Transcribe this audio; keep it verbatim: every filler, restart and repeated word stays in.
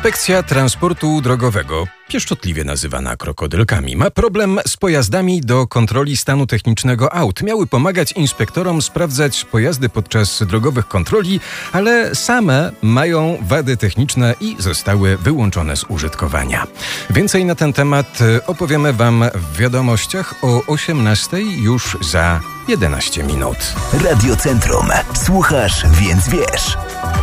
Inspekcja Transportu Drogowego, pieszczotliwie nazywana krokodylkami, ma problem z pojazdami do kontroli stanu technicznego aut. Miały pomagać inspektorom sprawdzać pojazdy podczas drogowych kontroli, ale same mają wady techniczne i zostały wyłączone z użytkowania. Więcej na ten temat opowiemy Wam w wiadomościach o osiemnastej już za jedenaście minut. Radio Centrum. Słuchasz, więc wiesz.